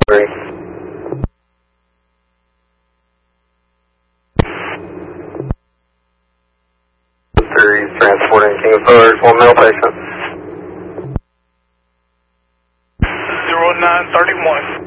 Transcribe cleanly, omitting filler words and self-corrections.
3. Transporting King of Colors, 1 male patient. 0931.